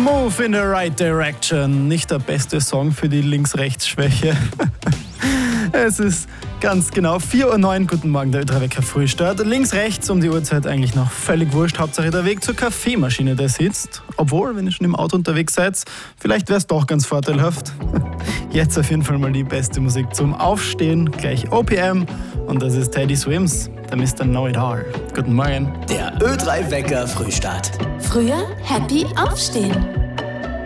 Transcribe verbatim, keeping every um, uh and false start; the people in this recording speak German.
Move in the right direction. Nicht der beste Song für die Links-Rechts-Schwäche. Es ist ganz genau vier Uhr neun. Guten Morgen, der Ö drei Wecker Frühstart. Links, rechts um die Uhrzeit eigentlich noch völlig wurscht. Hauptsache der Weg zur Kaffeemaschine, der sitzt. Obwohl, wenn ihr schon im Auto unterwegs seid, vielleicht wäre es doch ganz vorteilhaft. Jetzt auf jeden Fall mal die beste Musik zum Aufstehen. Gleich O P M. Und das ist Teddy Swims, der Mister Know It All. Guten Morgen. Der Ö drei Wecker Frühstart. Früher happy aufstehen.